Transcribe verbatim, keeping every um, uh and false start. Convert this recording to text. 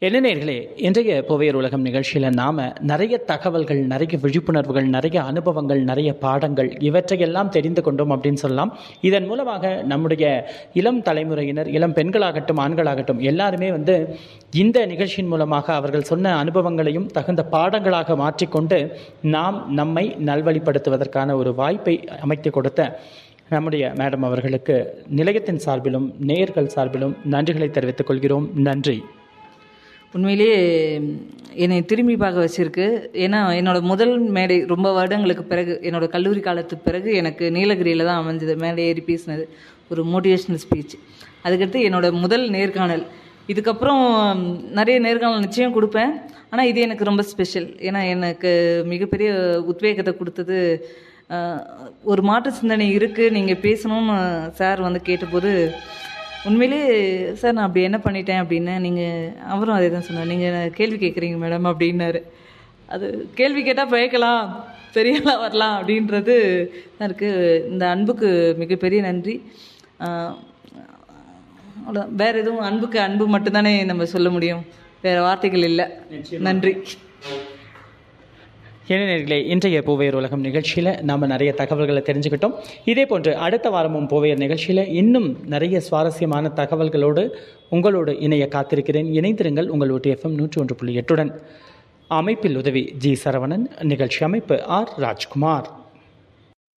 என்ன நேயர்களே, இன்றைய புவையர் உலகம் நிகழ்ச்சியில் நாம் நிறைய தகவல்கள், நிறைய விழிப்புணர்வுகள், நிறைய அனுபவங்கள், நிறைய பாடங்கள் இவற்றையெல்லாம் தெரிந்து கொண்டோம் அப்படின்னு சொல்லலாம். இதன் மூலமாக நம்முடைய இளம் தலைமுறையினர், இளம் பெண்களாகட்டும் ஆண்களாகட்டும் எல்லாருமே வந்து இந்த நிகழ்ச்சியின் மூலமாக அவர்கள் சொன்ன அனுபவங்களையும் தகுந்த பாடங்களாக மாற்றிக்கொண்டு நாம் நம்மை நல்வழிப்படுத்துவதற்கான ஒரு வாய்ப்பை அமைத்து கொடுத்த நம்முடைய மேடம் அவர்களுக்கு நிலையத்தின் சார்பிலும் நேயர்கள் சார்பிலும் நன்றிகளை தெரிவித்துக் கொள்கிறோம். நன்றி. உண்மையிலேயே என்னை திரும்பி பார்க்க வச்சுருக்கு. ஏன்னா என்னோடய முதல் மேடை ரொம்ப வருடங்களுக்கு பிறகு, என்னோடய கல்லூரி காலத்துக்கு பிறகு எனக்கு நீலகிரியில் தான் அமைஞ்சது மேடை ஏறி பேசினது, ஒரு மோட்டிவேஷ்னல் ஸ்பீச். அதுக்கடுத்து என்னோடய முதல் நேர்காணல். இதுக்கப்புறம் நிறைய நேர்காணல் நிச்சயம் கொடுப்பேன், ஆனால் இது எனக்கு ரொம்ப ஸ்பெஷல். ஏன்னா எனக்கு மிகப்பெரிய உத்வேகத்தை கொடுத்தது, ஒரு மாற்று சிந்தனை இருக்குது, நீங்கள் பேசணும்னு சார் வந்து கேட்டபோது உண்மையிலே சார் நான் அப்படி என்ன பண்ணிட்டேன் அப்படின்னு. நீங்கள் அவரும் அதே தான் சொன்னார், நீங்கள் கேள்வி கேட்குறீங்க மேடம் அப்படின்னாரு. அது கேள்வி கேட்டால் பயக்கலாம், பெரியலாம் வரலாம் அப்படின்றது தான் இருக்குது. இந்த அன்புக்கு மிகப்பெரிய நன்றி. அவ்வளோ, வேறு எதுவும், அன்புக்கு அன்பு மட்டும்தானே நம்ம சொல்ல முடியும், வேறு வார்த்தைகள் இல்லை. நன்றி. இளைஞர்களே, இன்றைய பூவையர் உலகம் நிகழ்ச்சியில் நாம் நிறைய தகவல்களை தெரிஞ்சுக்கிட்டோம். இதே போன்று அடுத்த வாரமும் பூவையர் நிகழ்ச்சியில் இன்னும் நிறைய சுவாரஸ்யமான தகவல்களோடு உங்களோடு இணைய காத்திருக்கிறேன். இணைந்திருங்கள் உங்கள் ஊட்டி எஃப்எம் நூற்றி ஒன்று புள்ளி எட்டுடன். அமைப்பில் உதவி ஜி சரவணன், நிகழ்ச்சி அமைப்பு ஆர் ராஜ்குமார்.